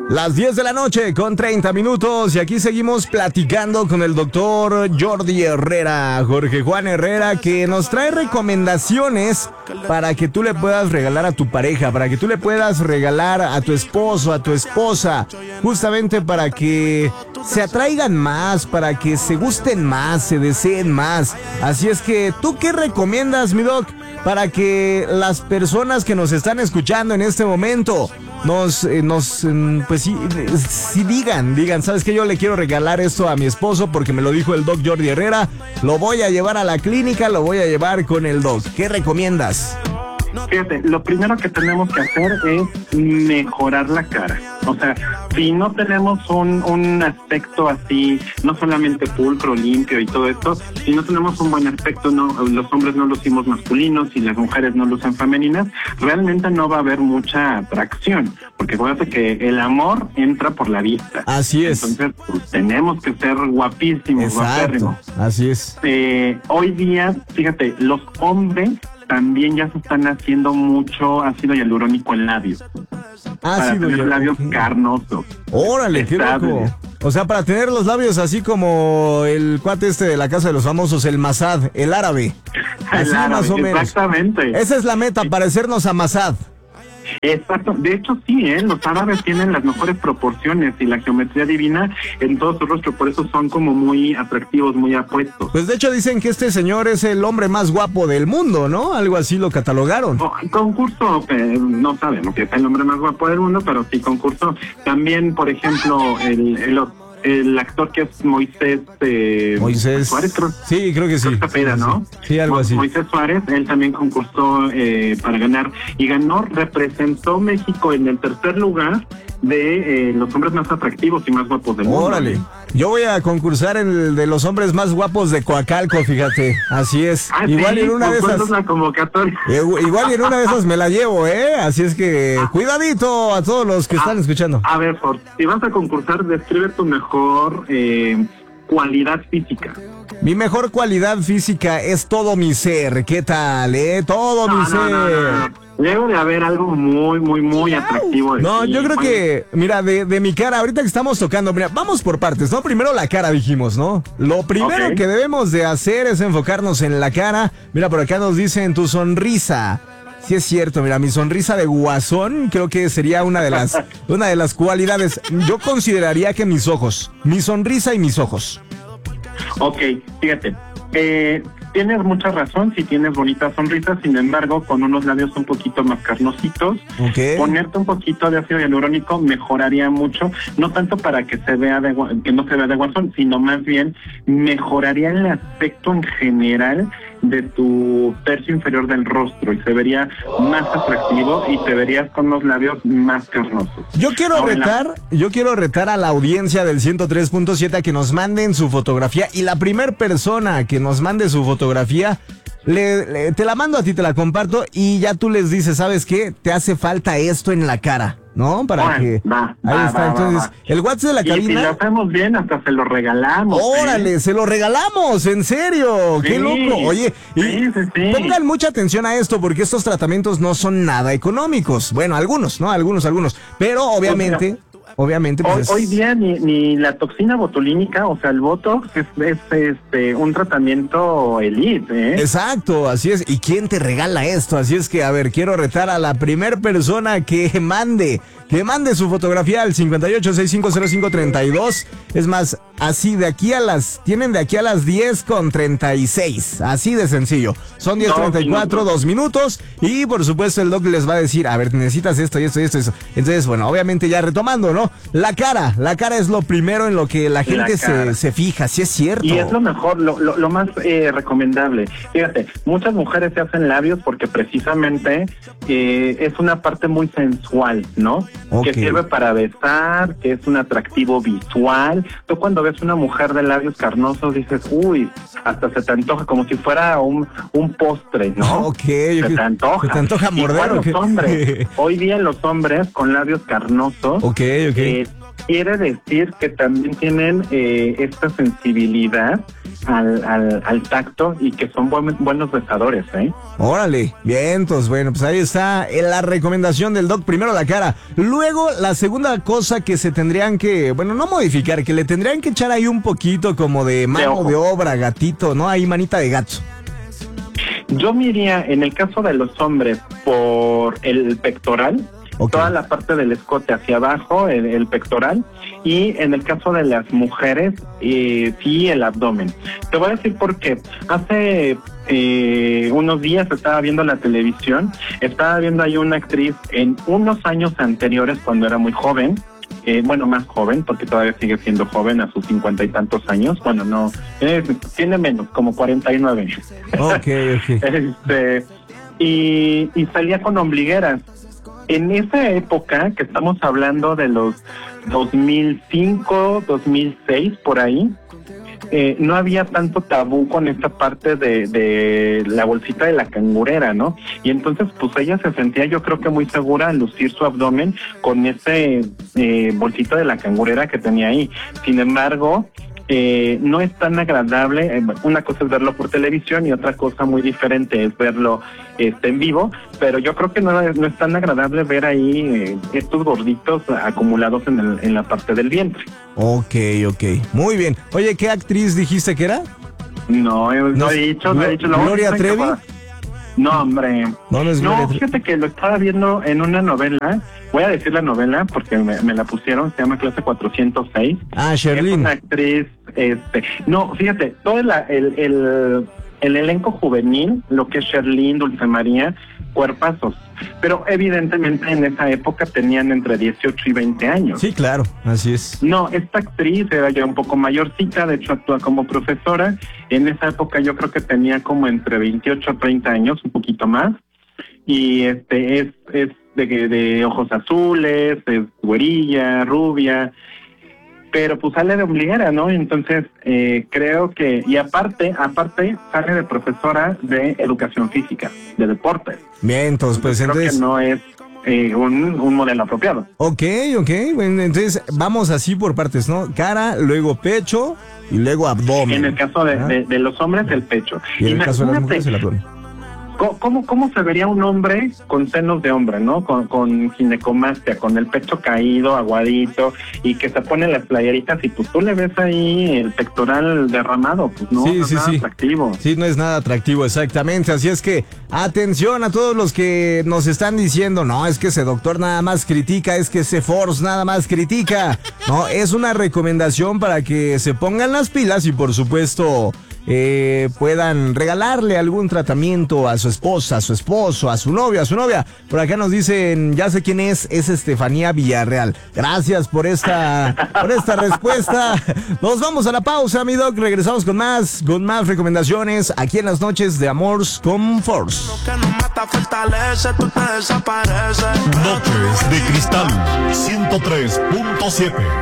Las 10 de la noche con 30 minutos y aquí seguimos platicando con el doctor Jordi Herrera, Jorge Juan Herrera, que nos trae recomendaciones para que tú le puedas regalar a tu pareja, para que tú le puedas regalar a tu esposo, a tu esposa, justamente para que se atraigan más, para que se gusten más, se deseen más. Así es que, ¿tú qué recomiendas, mi doc, para que las personas que nos están escuchando en este momento pues sí digan, ¿sabes qué? Yo le quiero regalar esto a mi esposo porque me lo dijo el doc Jordi Herrera, lo voy a llevar a la clínica, lo voy a llevar con el doc. ¿Qué recomiendas? Fíjate, lo primero que tenemos que hacer es mejorar la cara. O sea, si no tenemos un aspecto así, no solamente pulcro, limpio y todo esto, si no tenemos un buen aspecto, los hombres no lucimos masculinos y las mujeres no lucen femeninas, realmente no va a haber mucha atracción, porque acuérdate que el amor entra por la vista. Así es. Entonces, pues, tenemos que ser guapísimos, guapérrimos. Así es. Hoy día, fíjate, los hombres también ya se están haciendo mucho ácido hialurónico en labios. Para tener labios carnosos. Órale, qué loco. O sea, para tener los labios así como el cuate de la casa de los famosos, el Mazad, el árabe. Así el árabe, más o menos. Exactamente. Esa es la meta, parecernos a Mazad. Exacto, de hecho sí, los árabes tienen las mejores proporciones y la geometría divina en todo su rostro, por eso son como muy atractivos, muy apuestos. Pues de hecho dicen que este señor es el hombre más guapo del mundo, ¿no? Algo así lo catalogaron. Concurso, no sabemos que es el hombre más guapo del mundo, pero sí concurso. También, por ejemplo, el actor que es Moisés Suárez, creo. Sí, creo que sí. Pera, ¿no? Sí, algo así. Moisés Suárez, él también concursó para ganar y ganó, representó México en el tercer lugar de los hombres más atractivos y más guapos del mundo. Órale, yo voy a concursar en el de los hombres más guapos de Coacalco, fíjate, así es. Igual en una de esas la convocatoria. Igual en una de esas me la llevo, así es que cuidadito a todos los que están escuchando. A ver, Ford, si vas a concursar, describe tu mejor cualidad física. Mi mejor cualidad física es todo mi ser. ¿Qué tal, todo mi ser? No. Debe de haber algo muy, muy, muy atractivo. Yo creo que, mira, de mi cara, ahorita que estamos tocando, mira, vamos por partes, ¿no? Primero la cara dijimos, ¿no? Lo primero que debemos de hacer es enfocarnos en la cara. Mira, por acá nos dicen tu sonrisa. Sí es cierto, mira, mi sonrisa de guasón creo que sería una de las cualidades. Yo consideraría que mis ojos, mi sonrisa y mis ojos. Ok, fíjate, tienes mucha razón, si tienes bonita sonrisa, sin embargo, con unos labios un poquito más carnositos, ponerte un poquito de ácido hialurónico mejoraría mucho, no tanto para que se vea que no se vea de guasón, sino más bien mejoraría el aspecto en general de tu tercio inferior del rostro y se vería más atractivo y te verías con los labios más carnosos. Yo quiero retar a la audiencia del 103.7 a que nos manden su fotografía y la primer persona que nos mande su fotografía te la mando a ti, te la comparto y ya tú les dices, ¿sabes qué? Te hace falta esto en la cara, ¿no? Para que... Ahí está, entonces, el WhatsApp de la cabina... Y si lo hacemos bien, hasta se lo regalamos. ¡Órale! ¡Se lo regalamos! ¡En serio! ¡Qué loco! Oye, pongan mucha atención a esto porque estos tratamientos no son nada económicos. Bueno, algunos, ¿no? Algunos. Pero obviamente... pues hoy día ni la toxina botulínica, o sea, el Botox es un tratamiento elite, Exacto, así es. ¿Y quién te regala esto? Así es que, a ver, quiero retar a la primer persona que mande su fotografía al 58650532. Es más, así tienen de aquí a las 10:36. Así de sencillo. Son 10:34, 2 minutos. Y por supuesto el doc les va a decir, a ver, necesitas esto y esto y esto. Entonces, bueno, obviamente ya retomando, ¿no? La cara es lo primero en lo que la gente se fija, sí es cierto. Y es lo mejor, lo más recomendable. Fíjate, muchas mujeres se hacen labios porque precisamente es una parte muy sensual, ¿no? Que sirve para besar, que es un atractivo visual. Tú cuando ves una mujer de labios carnosos dices, uy, hasta se te antoja como si fuera un postre, ¿no? Se te antoja. Se te antoja morder. Igual los hombres. Hoy día los hombres con labios carnosos quiere decir que también tienen esta sensibilidad al tacto y que son buenos besadores, ¿eh? Órale, bien, entonces, bueno, pues ahí está la recomendación del doc. Primero la cara, luego la segunda cosa que se tendrían que, bueno, no modificar, que le tendrían que echar ahí un poquito como de mano de obra, gatito, ¿no? Ahí manita de gato. Yo me iría, en el caso de los hombres, por el pectoral. Okay. Toda la parte del escote hacia abajo, el pectoral, y en el caso de las mujeres, sí, el abdomen. Te voy a decir por qué. Hace unos días estaba viendo la televisión, estaba viendo ahí una actriz en unos años anteriores, cuando era muy joven, bueno, más joven, porque todavía sigue siendo joven a sus 50 y tantos años. Bueno, no, tiene menos, como 49. Okay. Y salía con ombligueras. En esa época, que estamos hablando de los 2005, 2006, por ahí, no había tanto tabú con esta parte de la bolsita de la cangurera, ¿no? Y entonces, pues ella se sentía, yo creo que muy segura al lucir su abdomen con ese bolsita de la cangurera que tenía ahí. Sin embargo, no es tan agradable. Una cosa es verlo por televisión y otra cosa muy diferente es verlo en vivo, pero yo creo que no es tan agradable ver ahí estos gorditos acumulados en la parte del vientre. Ok, muy bien. Oye, ¿qué actriz dijiste que era? No he dicho. ¿Gloria Trevi? No, hombre. No, fíjate que lo estaba viendo en una novela. Voy a decir la novela porque me la pusieron. Se llama Clase 406. Ah, Sherlyn. Es una actriz. No, fíjate, todo el elenco juvenil, lo que es Sherlyn, Dulce María, cuerpazos. Pero evidentemente en esa época tenían entre 18 y 20 años. Sí, claro, así es. No, esta actriz era ya un poco mayorcita, de hecho actúa como profesora. En esa época yo creo que tenía como entre 28 a 30 años, un poquito más. Y es de ojos azules, es güerilla, rubia, pero pues sale de ombliguera, ¿no? Entonces creo que, y aparte sale de profesora de educación física, de deportes. Bien, entonces creo que no es un modelo apropiado. Ok, bueno, entonces vamos así por partes, ¿no? Cara, luego pecho y luego abdomen. En el caso de los hombres, el pecho. Y en el caso de las mujeres, el abdomen. ¿Cómo se vería un hombre con senos de hombre, ¿no? Con ginecomastia, con el pecho caído, aguadito, y que se pone las playeritas y pues tú le ves ahí el pectoral derramado, pues no es nada atractivo. Sí, no es nada atractivo, exactamente. Así es que atención a todos los que nos están diciendo, no, es que ese doctor nada más critica, es que ese Force nada más critica. No, es una recomendación para que se pongan las pilas y por supuesto puedan regalarle algún tratamiento a su esposa, a su esposo, a su novio, a su novia. Por acá nos dicen, ya sé quién es Estefanía Villarreal. Gracias por esta respuesta. Nos vamos a la pausa, mi doc. Regresamos con más recomendaciones aquí en las noches de Amors con Force. Noches de Cristal 103.7